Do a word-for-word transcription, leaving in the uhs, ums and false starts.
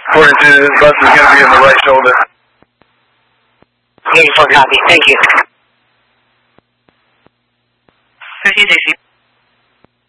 According to this bus is going to be in the right shoulder. eighty-four copy. Thank you. thirty-six